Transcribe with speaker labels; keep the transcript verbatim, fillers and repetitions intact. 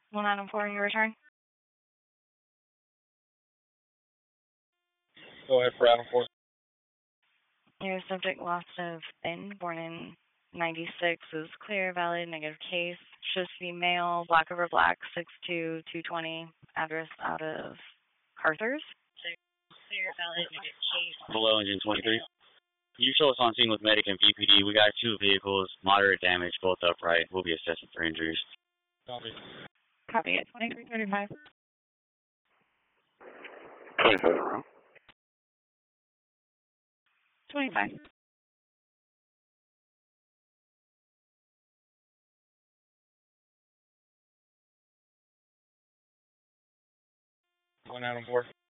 Speaker 1: one item four, your return.
Speaker 2: Go ahead for item four.
Speaker 1: Your subject lost of in, born in ninety-six, is clear, valid, negative case. Shows to be male, black over black, six two, two twenty, address out of Carthers. Clear, valid, negative case.
Speaker 3: Below engine twenty-three. You show us on scene with medic and P P D. We got two vehicles, moderate damage, both upright. We'll be assessing for injuries.
Speaker 2: Copy.
Speaker 1: Copy it. twenty-three thirty-five.
Speaker 4: twenty-five.
Speaker 1: twenty-five.
Speaker 2: One item four.